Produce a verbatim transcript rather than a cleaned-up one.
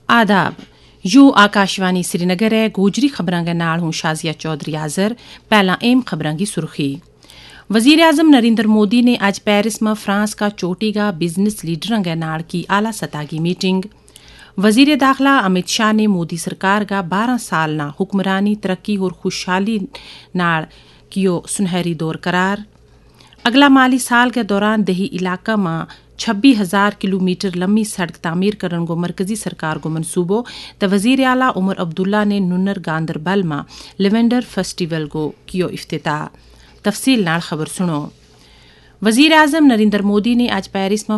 आदाब। यू आकाशवाणी श्रीनगर है। गोजरी खबरां दे नाल हूं शाजिया चौधरी हाज़र। पहला एम खबरां की सुर्खी। वज़ीर आज़म नरेंद्र मोदी ने अज पेरिस में फ्रांस का चोटीगा बिजनेस लीडरां दे नाल की आला सतह की मीटिंग। वज़ीर दाखिला अमित शाह ने मोदी सरकार का बारह साल ना हुक्मरानी तरक्की और खुशहाली नाल कियो सुनहरी दौर करार। अगला माली साल के दौरान दही इलाका में छब्बीस हजार किलोमीटर लंबी सड़क तामीर करने को मरकजी सरकार को मनसूबो। तो वज़ीर आला उमर अब्दुल्ला ने नुन्नर गांदरबल में लेवेंडर फेस्टिवल को कियो इफ्तिताह। तफसील नाल खबर सुनो। वज़ीर आज़म नरेंद्र मोदी ने आज पेरिस में